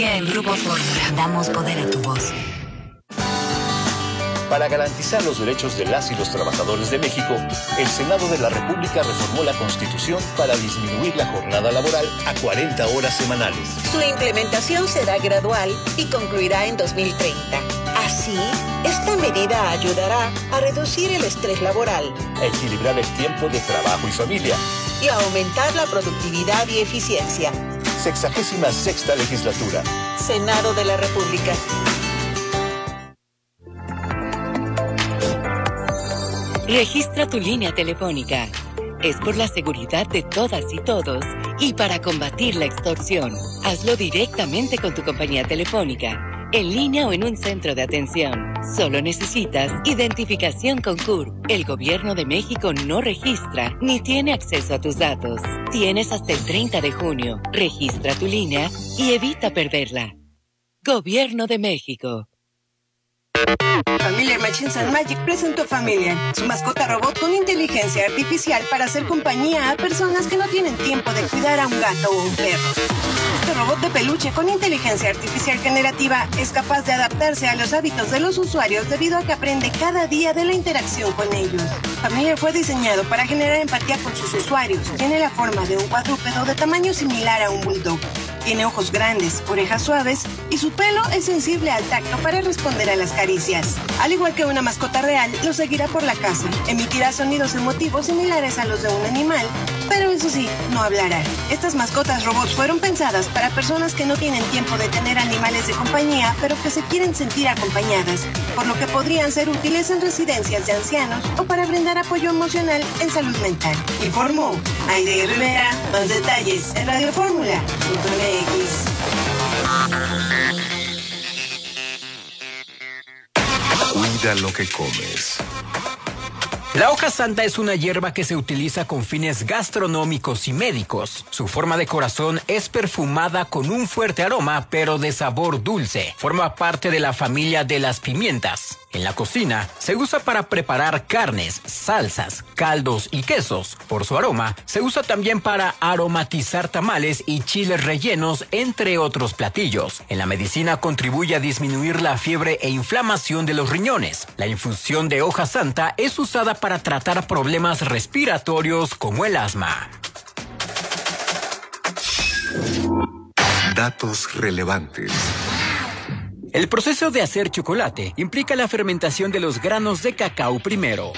En Grupo Fórmula damos poder a tu voz. Para garantizar los derechos de las y los trabajadores de México, el Senado de la República reformó la Constitución para disminuir la jornada laboral a 40 horas semanales. Su implementación será gradual y concluirá en 2030. Así, esta medida ayudará a reducir el estrés laboral, a equilibrar el tiempo de trabajo y familia y a aumentar la productividad y eficiencia. 66ª legislatura. Senado de la República. Registra tu línea telefónica. Es por la seguridad de todas y todos y para combatir la extorsión. Hazlo directamente con tu compañía telefónica, en línea o en un centro de atención. Solo necesitas identificación con CURP. El Gobierno de México no registra ni tiene acceso a tus datos. Tienes hasta el 30 de junio. Registra tu línea y evita perderla. Gobierno de México. Familiar Machines and Magic presentó Familiar, su mascota robot con inteligencia artificial para hacer compañía a personas que no tienen tiempo de cuidar a un gato o un perro. Este robot de peluche con inteligencia artificial generativa es capaz de adaptarse a los hábitos de los usuarios debido a que aprende cada día de la interacción con ellos. Familiar fue diseñado para generar empatía con sus usuarios. Tiene la forma de un cuadrúpedo de tamaño similar a un bulldog. Tiene ojos grandes, orejas suaves y su pelo es sensible al tacto para responder a las caricias. Al igual que una mascota real, lo seguirá por la casa. Emitirá sonidos emotivos similares a los de un animal, pero eso sí, no hablará. Estas mascotas robots fueron pensadas para personas que no tienen tiempo de tener animales de compañía, pero que se quieren sentir acompañadas, por lo que podrían ser útiles en residencias de ancianos o para brindar apoyo emocional en salud mental. Informó Aide Rivera. Más detalles en radioformula.mx. Cuida lo que comes. La hoja santa es una hierba que se utiliza con fines gastronómicos y médicos. Su forma de corazón es perfumada con un fuerte aroma, pero de sabor dulce. Forma parte de la familia de las pimientas. En la cocina se usa para preparar carnes, salsas, caldos y quesos. Por su aroma, se usa también para aromatizar tamales y chiles rellenos, entre otros platillos. En la medicina contribuye a disminuir la fiebre e inflamación de los riñones. La infusión de hoja santa es usada para tratar problemas respiratorios como el asma. Datos relevantes. El proceso de hacer chocolate implica la fermentación de los granos de cacao primero.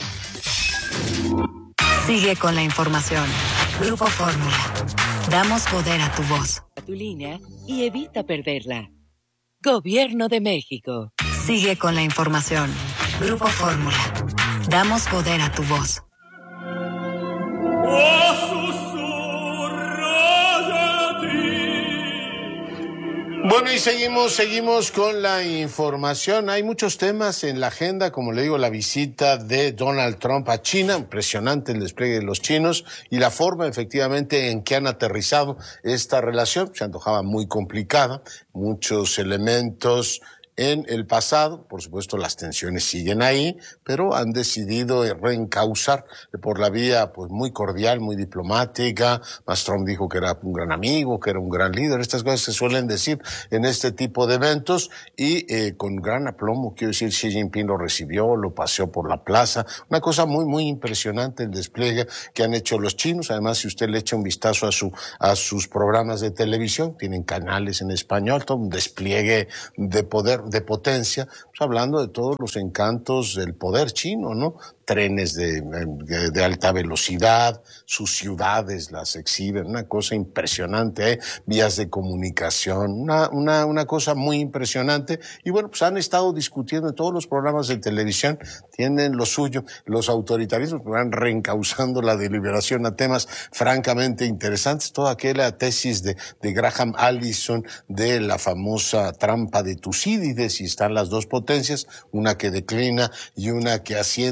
Sigue con la información. Grupo Fórmula. Damos poder a tu voz. A tu línea y evita perderla. Gobierno de México. Sigue con la información. Grupo Fórmula. Damos poder a tu voz. Bueno, y seguimos con la información. Hay muchos temas en la agenda, como le digo, la visita de Donald Trump a China, impresionante el despliegue de los chinos y la forma efectivamente en que han aterrizado esta relación. Se antojaba muy complicada, muchos elementos en el pasado, por supuesto las tensiones siguen ahí, pero han decidido reencauzar por la vía pues muy cordial, muy diplomática. Más Trump dijo que era un gran amigo, que era un gran líder. Estas cosas se suelen decir en este tipo de eventos y con gran aplomo, quiero decir, Xi Jinping lo recibió, lo paseó por la plaza. Una cosa muy impresionante el despliegue que han hecho los chinos. Además, si usted le echa un vistazo a sus programas de televisión, tienen canales en español, todo un despliegue de poder, de potencia, pues hablando de todos los encantos del poder chino, ¿no? Trenes de alta velocidad, sus ciudades las exhiben, una cosa impresionante, vías de comunicación, una cosa muy impresionante. Y bueno, pues han estado discutiendo en todos los programas de televisión, tienen lo suyo, los autoritarismos van reencauzando la deliberación a temas francamente interesantes. Toda aquella tesis de Graham Allison de la famosa trampa de Tucídides, y están las dos potencias, una que declina y una que asciende, destinada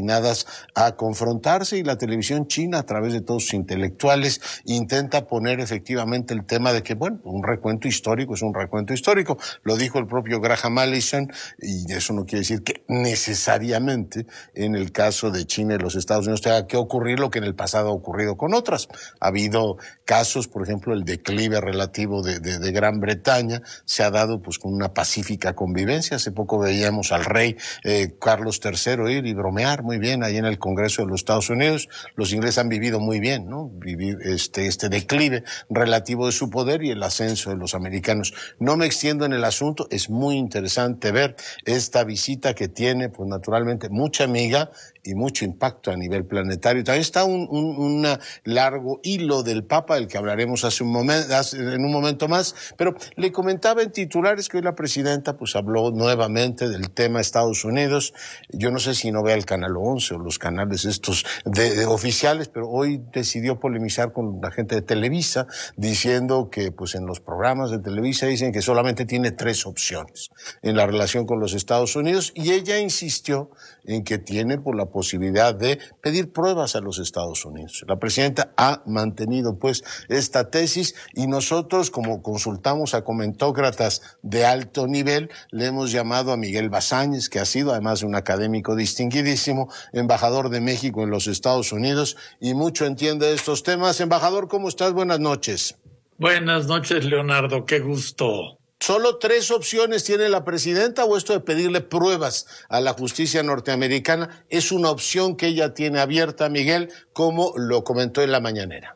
destinadas a confrontarse, y la televisión china, a través de todos sus intelectuales, intenta poner efectivamente el tema de que, bueno, un recuento histórico es un recuento histórico. Lo dijo el propio Graham Allison, y eso no quiere decir que necesariamente en el caso de China y los Estados Unidos tenga que ocurrir lo que en el pasado ha ocurrido con otras. Ha habido casos, por ejemplo, el declive relativo de Gran Bretaña se ha dado pues con una pacífica convivencia. Hace poco veíamos al rey Carlos III ir y bromear muy bien ahí en el Congreso de los Estados Unidos. Los ingleses han vivido muy bien, ¿no? Vivir este declive relativo de su poder y el ascenso de los americanos. No me extiendo en el asunto, es muy interesante ver esta visita que tiene, pues naturalmente, mucha amiga y mucho impacto a nivel planetario. También está un largo hilo del Papa, del que hablaremos en un momento más, pero le comentaba en titulares que hoy la presidenta pues habló nuevamente del tema Estados Unidos. Yo no sé si no vea el Canal 11 o los canales estos de oficiales, pero hoy decidió polemizar con la gente de Televisa, diciendo que pues en los programas de Televisa dicen que solamente tiene 3 opciones en la relación con los Estados Unidos, y ella insistió en que tiene por la posibilidad de pedir pruebas a los Estados Unidos. La presidenta ha mantenido pues esta tesis, y nosotros, como consultamos a comentócratas de alto nivel, le hemos llamado a Miguel Basáñez, que ha sido, además de un académico distinguidísimo, embajador de México en los Estados Unidos y mucho entiende de estos temas. Embajador, ¿cómo estás? Buenas noches. Buenas noches, Leonardo, qué gusto. ¿Solo 3 opciones tiene la presidenta, o esto de pedirle pruebas a la justicia norteamericana es una opción que ella tiene abierta, Miguel, como lo comentó en la mañanera?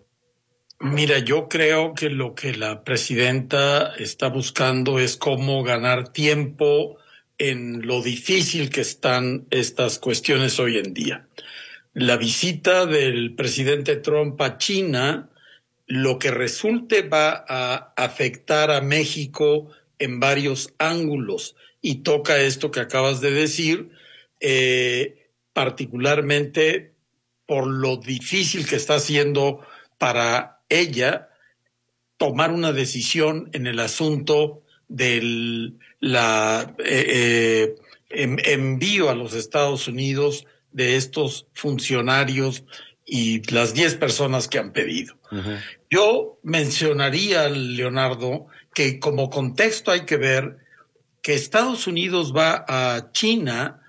Mira, yo creo que lo que la presidenta está buscando es cómo ganar tiempo en lo difícil que están estas cuestiones hoy en día. La visita del presidente Trump a China, lo que resulte va a afectar a México en varios ángulos, y toca esto que acabas de decir, particularmente por lo difícil que está haciendo para ella tomar una decisión en el asunto del envío a los Estados Unidos de estos funcionarios y las 10 personas que han pedido. Uh-huh. Yo mencionaría, Leonardo, que como contexto hay que ver que Estados Unidos va a China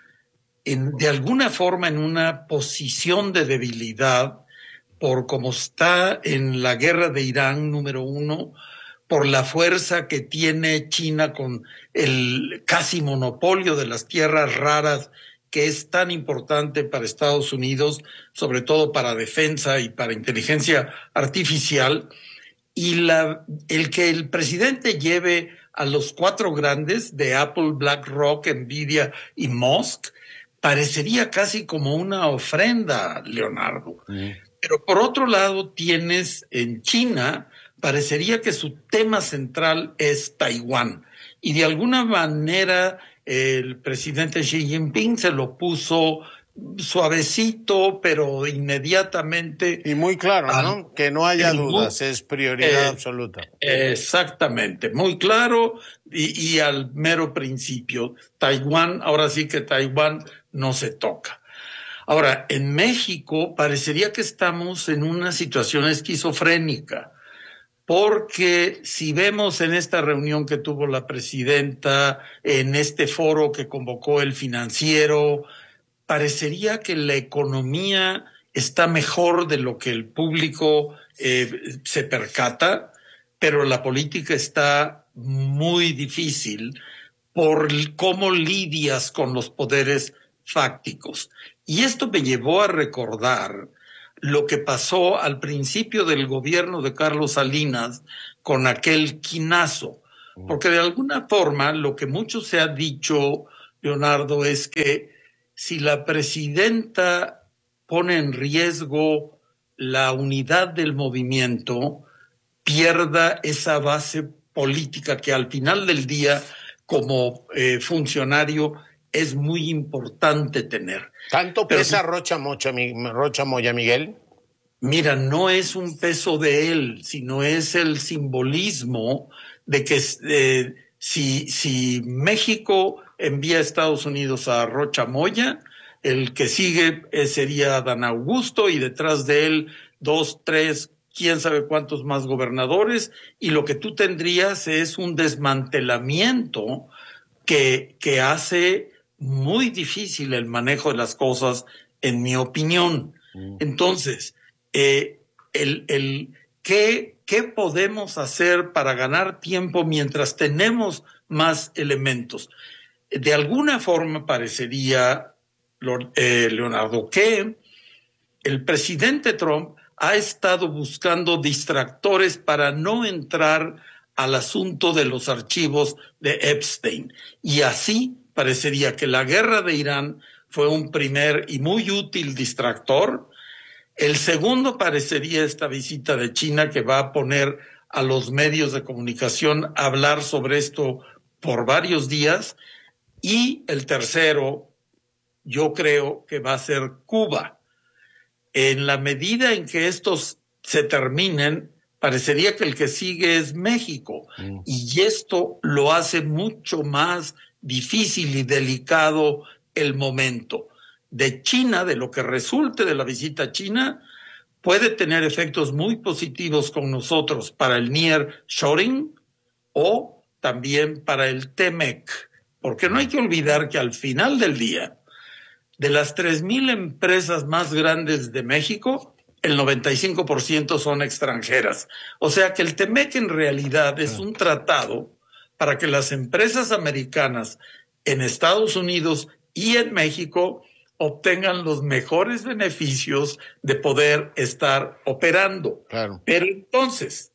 de alguna forma en una posición de debilidad por cómo está en la guerra de Irán, número 1, por la fuerza que tiene China con el casi monopolio de las tierras raras, que es tan importante para Estados Unidos, sobre todo para defensa y para inteligencia artificial, y el que el presidente lleve a los 4 grandes de Apple, BlackRock, Nvidia y Musk, parecería casi como una ofrenda, Leonardo. Pero por otro lado tienes en China, parecería que su tema central es Taiwán, y de alguna manera el presidente Xi Jinping se lo puso suavecito, pero inmediatamente. Y muy claro, ¿no? Que no haya dudas, es prioridad absoluta. Exactamente, muy claro y al mero principio. Taiwán, ahora sí que Taiwán no se toca. Ahora, en México parecería que estamos en una situación esquizofrénica, porque si vemos en esta reunión que tuvo la presidenta, en este foro que convocó el Financiero, parecería que la economía está mejor de lo que el público se percata, pero la política está muy difícil por cómo lidias con los poderes fácticos. Y esto me llevó a recordar lo que pasó al principio del gobierno de Carlos Salinas con aquel quinazo, porque de alguna forma lo que mucho se ha dicho, Leonardo, es que si la presidenta pone en riesgo la unidad del movimiento, pierda esa base política que al final del día, como funcionario, es muy importante tener. ¿Tanto pesa Rocha Moya, Miguel? Mira, no es un peso de él, sino es el simbolismo de que si México envía a Estados Unidos a Rocha Moya, el que sigue sería Adán Augusto y detrás de él 2, 3, quién sabe cuántos más gobernadores, y lo que tú tendrías es un desmantelamiento que hace muy difícil el manejo de las cosas, en mi opinión. Entonces, ¿qué podemos hacer para ganar tiempo mientras tenemos más elementos? De alguna forma parecería, Leonardo, que el presidente Trump ha estado buscando distractores para no entrar al asunto de los archivos de Epstein. Y así parecería que la guerra de Irán fue un primer y muy útil distractor. El segundo parecería esta visita de China, que va a poner a los medios de comunicación a hablar sobre esto por varios días. Y el tercero, yo creo que va a ser Cuba. En la medida en que estos se terminen, parecería que el que sigue es México. Y esto lo hace mucho más difícil y delicado el momento. De China, de lo que resulte de la visita a China, puede tener efectos muy positivos con nosotros para el nearshoring o también para el TEMEC. Porque no hay que olvidar que al final del día, de las 3,000 empresas más grandes de México, el 95% son extranjeras. O sea que el TEMEC en realidad es un tratado para que las empresas americanas en Estados Unidos y en México obtengan los mejores beneficios de poder estar operando. Claro. Pero entonces,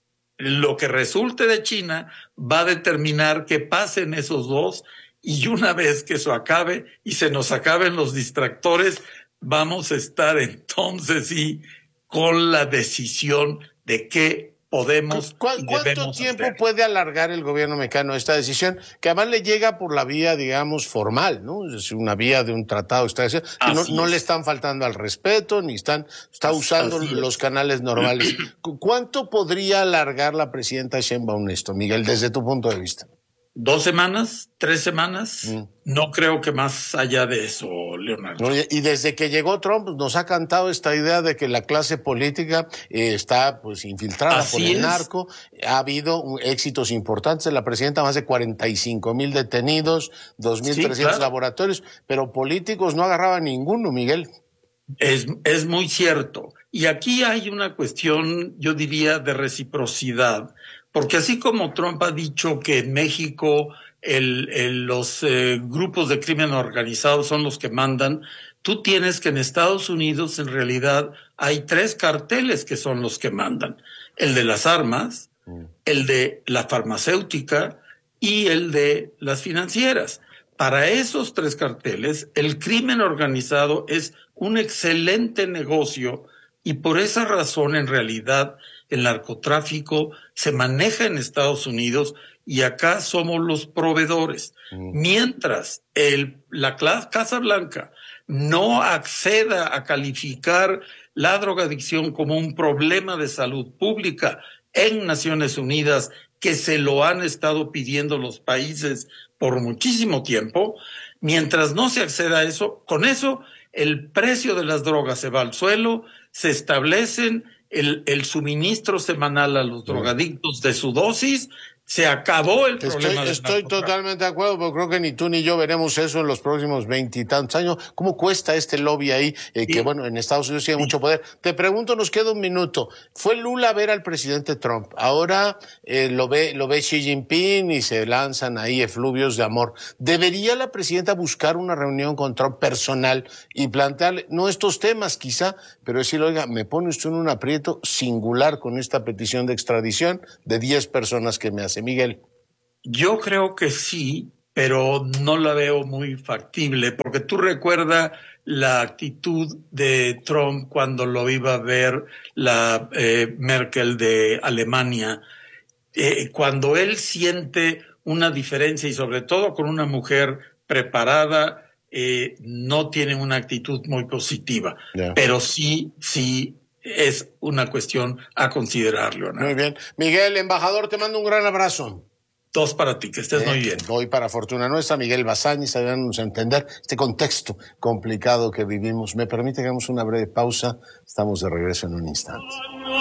lo que resulte de China va a determinar que pasen esos dos, y una vez que eso acabe y se nos acaben los distractores, vamos a estar entonces sí con la decisión de qué podemos y ¿Cuánto debemos tiempo hacer. puede alargar el gobierno mexicano esta decisión? Que además le llega por la vía, digamos, formal, ¿no? Es una vía de un tratado establecido. No le están faltando al respeto, ni está usando los canales normales. ¿Cuánto podría alargar la presidenta Sheinbaum esto, Miguel, desde tu punto de vista? 2 semanas, 3 semanas, no creo que más allá de eso, Leonardo. Y desde que llegó Trump nos ha cantado esta idea de que la clase política está pues infiltrada Así por el es. narco. Ha habido éxitos importantes de la presidenta, más de 45,000 detenidos, 2,300 Sí, claro. laboratorios, pero políticos no agarraban ninguno, Miguel. Es muy cierto. Y aquí hay una cuestión, yo diría, de reciprocidad. Porque así como Trump ha dicho que en México los grupos de crimen organizado son los que mandan, tú tienes que en Estados Unidos en realidad hay 3 carteles que son los que mandan. El de las armas, el de la farmacéutica y el de las financieras. Para esos 3 carteles, el crimen organizado es un excelente negocio y por esa razón en realidad el narcotráfico se maneja en Estados Unidos y acá somos los proveedores. Mientras la Casa Blanca no acceda a calificar la drogadicción como un problema de salud pública en Naciones Unidas, que se lo han estado pidiendo los países por muchísimo tiempo, mientras no se acceda a eso, con eso el precio de las drogas se va al suelo, se establecen el suministro semanal a los drogadictos de su dosis, se acabó el problema. Estoy totalmente de acuerdo, pero creo que ni tú ni yo veremos eso en los próximos 20 y tantos años. ¿Cómo cuesta este lobby ahí? Que bueno, en Estados Unidos tiene mucho poder. Te pregunto, nos queda un minuto. Fue Lula a ver al presidente Trump. Ahora lo ve Xi Jinping y se lanzan ahí efluvios de amor. ¿Debería la presidenta buscar una reunión con Trump personal y plantearle, no estos temas quizá, pero decirle, oiga, me pone usted en un aprieto singular con esta petición de extradición de 10 personas que me hace? Miguel. Yo creo que sí, pero no la veo muy factible, porque tú recuerdas la actitud de Trump cuando lo iba a ver la Merkel de Alemania, cuando él siente una diferencia y sobre todo con una mujer preparada, no tiene una actitud muy positiva, pero sí es una cuestión a considerar, Leonardo. Muy bien. Miguel, embajador, te mando un gran abrazo. Dos para ti, que estés muy bien. Doy para fortuna nuestra, Miguel Basáñez, ayudándonos a entender este contexto complicado que vivimos. ¿Me permite que hagamos una breve pausa? Estamos de regreso en un instante.